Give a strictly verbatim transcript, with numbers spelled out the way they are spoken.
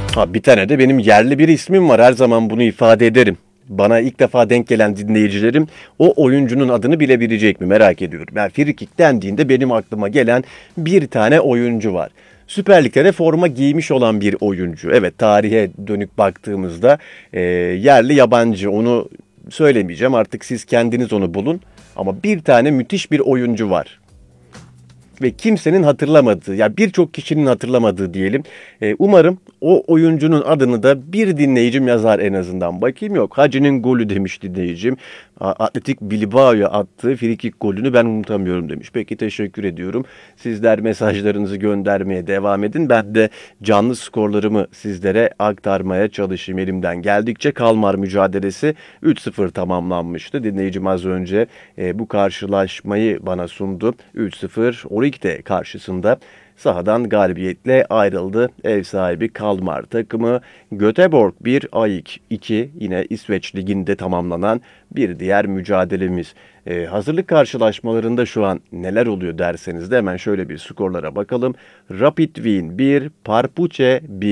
Ha, bir tane de benim yerli bir ismim var. Her zaman bunu ifade ederim. Bana ilk defa denk gelen dinleyicilerim o oyuncunun adını bilebilecek mi merak ediyorum. Yani frikik dendiğinde benim aklıma gelen bir tane oyuncu var. Süper Lig'de forma giymiş olan bir oyuncu. Evet, tarihe dönük baktığımızda e, yerli yabancı onu söylemeyeceğim. Artık siz kendiniz onu bulun. Ama bir tane müthiş bir oyuncu var ve kimsenin hatırlamadığı, ya birçok kişinin hatırlamadığı diyelim. E, umarım o oyuncunun adını da bir dinleyicim yazar en azından. Bakayım, yok. Hacı'nın golü demiş dinleyicim. A- Atletik Bilbao'ya attığı frikik golünü ben unutamıyorum demiş. Peki, teşekkür ediyorum. Sizler mesajlarınızı göndermeye devam edin. Ben de canlı skorlarımı sizlere aktarmaya çalışayım elimden geldikçe. Kalmar mücadelesi üç sıfır tamamlanmıştı. Dinleyicim az önce e, bu karşılaşmayı bana sundu. üç sıfır Orik'te karşısında sahadan galibiyetle ayrıldı. Ev sahibi Kalmar takımı. Göteborg bir, AEK iki, yine İsveç Ligi'nde tamamlanan bir diğer mücadelemiz. Ee, hazırlık karşılaşmalarında şu an neler oluyor derseniz de hemen şöyle bir skorlara bakalım. Rapid Wien bir, Parpuce bir.